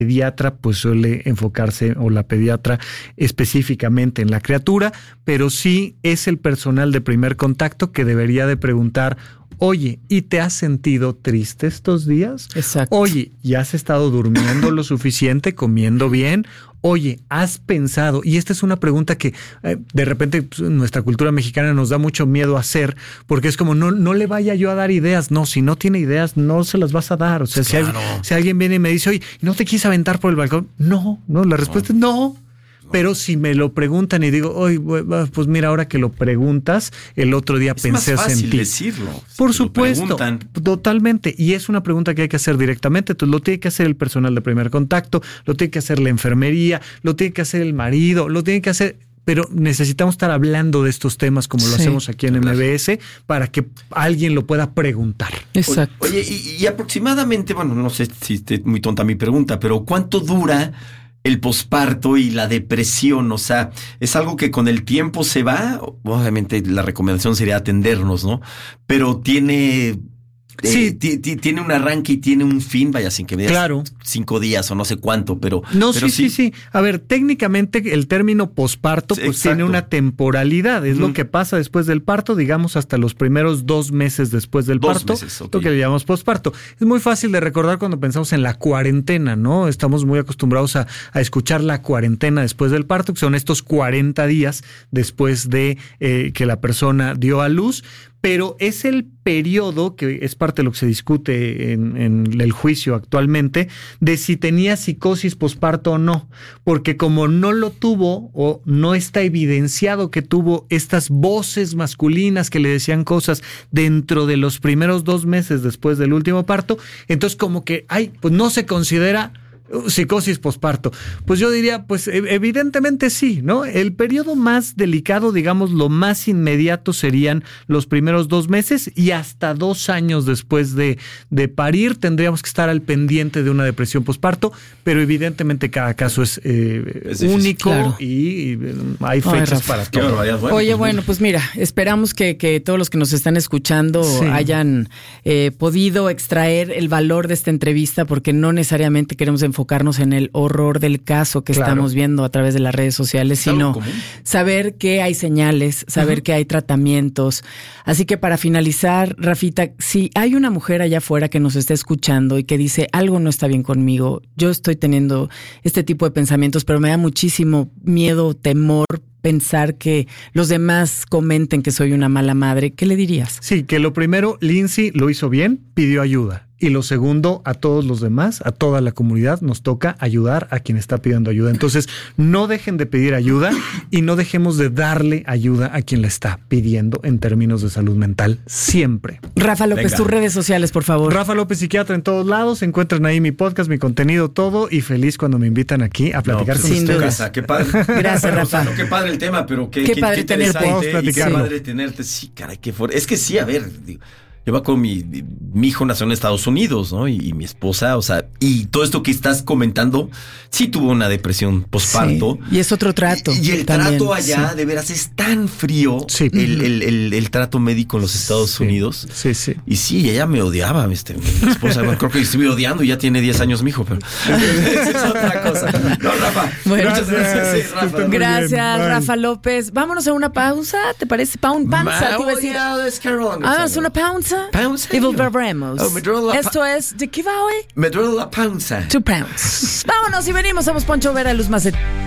pediatra pues suele enfocarse, o la pediatra específicamente en la criatura, pero sí es el personal de primer contacto que debería de preguntar: oye, ¿y te has sentido triste estos días? Exacto. Oye, ¿ya has estado durmiendo lo suficiente, comiendo bien? Oye, ¿has pensado? Y esta es una pregunta que de repente pues, nuestra cultura mexicana nos da mucho miedo a hacer, porque es como, no le vaya yo a dar ideas. No, si no tiene ideas, no se las vas a dar. O sea, claro. si alguien viene y me dice: oye, ¿no te quise aventar por el balcón? No, la respuesta es no. Pero si me lo preguntan y digo: oye, pues mira, ahora que lo preguntas, el otro día pensé en ti. Es más fácil decirlo. Por supuesto, totalmente. Y es una pregunta que hay que hacer directamente. Entonces, lo tiene que hacer el personal de primer contacto, lo tiene que hacer la enfermería, lo tiene que hacer el marido, lo tiene que hacer... Pero necesitamos estar hablando de estos temas como lo hacemos aquí en MBS para que alguien lo pueda preguntar. Exacto. Oye, y aproximadamente, bueno, no sé si es muy tonta mi pregunta, pero ¿cuánto dura el posparto y la depresión? O sea, ¿es algo que con el tiempo se va? Obviamente la recomendación sería atendernos, ¿no? Pero tiene... Sí. Tiene un arranque y tiene un fin, vaya, sin que me digas 5 días o no sé cuánto, pero... No, pero sí. A ver, técnicamente el término posparto pues tiene una temporalidad. Es lo que pasa después del parto, digamos, hasta los primeros 2 meses después del parto. 2 meses, lo que le llamamos posparto. Es muy fácil de recordar cuando pensamos en la cuarentena, ¿no? Estamos muy acostumbrados a escuchar la cuarentena después del parto, que son estos 40 días después de que la persona dio a luz. Pero es el periodo, que es parte de lo que se discute en el juicio actualmente, de si tenía psicosis posparto o no. Porque como no lo tuvo o no está evidenciado que tuvo estas voces masculinas que le decían cosas dentro de los primeros 2 meses después del último parto, entonces como que, pues no se considera psicosis posparto. Pues yo diría, pues evidentemente sí, ¿no? El periodo más delicado, digamos, lo más inmediato serían los primeros 2 meses, y hasta 2 años después de parir tendríamos que estar al pendiente de una depresión posparto, pero evidentemente cada caso es único, claro. y hay fechas para todo. Oye, bueno, pues mira, esperamos que todos los que nos están escuchando hayan podido extraer el valor de esta entrevista, porque no necesariamente queremos enfocarnos en el horror del caso que estamos viendo a través de las redes sociales, sino saber que hay señales, saber que hay tratamientos. Así que para finalizar, Rafita, si hay una mujer allá afuera que nos está escuchando y que dice: algo no está bien conmigo, yo estoy teniendo este tipo de pensamientos, pero me da muchísimo miedo, temor, pensar que los demás comenten que soy una mala madre, ¿qué le dirías? Sí, que lo primero, Lindsay lo hizo bien, pidió ayuda. Y lo segundo, a todos los demás, a toda la comunidad, nos toca ayudar a quien está pidiendo ayuda. Entonces, no dejen de pedir ayuda y no dejemos de darle ayuda a quien la está pidiendo en términos de salud mental, siempre. Rafa López, tus redes sociales, por favor. Rafa López, psiquiatra en todos lados. Encuentran ahí mi podcast, mi contenido, todo. Y feliz cuando me invitan aquí a platicar con ustedes. Casa, qué padre. Gracias, Rafa. Qué padre el tema, pero qué padre interesante. Qué padre tenerte. Sí, caray, qué fuerte. Es que sí, a ver, yo va con mi hijo nació en Estados Unidos, ¿no? Y mi esposa, o sea, y todo esto que estás comentando, sí tuvo una depresión posparto. Sí, y es otro trato. Y el también, trato allá, de veras, es tan frío. Sí. El trato médico en los Estados Unidos. Sí. Y sí, ella me odiaba, mi esposa. Bueno, creo que estuve odiando, ya tiene 10 años mi hijo, pero esa es otra cosa. No, Rafa. Bueno, muchas gracias. Sí, Rafa. Gracias, Rafa López. Vámonos a una pausa, ¿te parece? Panza, te iba a decir. Es una pausa. Y volveremos. Esto es ¿de qué va hoy? Me duele la panza. 2 pounds. Vámonos y venimos. Somos Poncho Vera, Luz Macet.